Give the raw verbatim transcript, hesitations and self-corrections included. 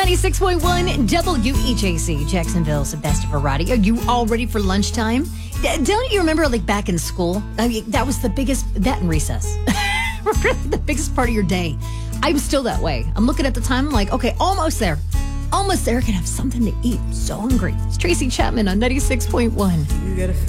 ninety-six point one W H A C, Jacksonville's best variety. Are you all ready for lunchtime? D- don't you remember, like, back in school? I mean, that was the biggest, that and recess. Really the biggest part of your day. I'm still that way. I'm looking at the time, I'm like, okay, almost there. Almost there. I can have something to eat. So hungry. It's Tracy Chapman on ninety-six point one. You gotta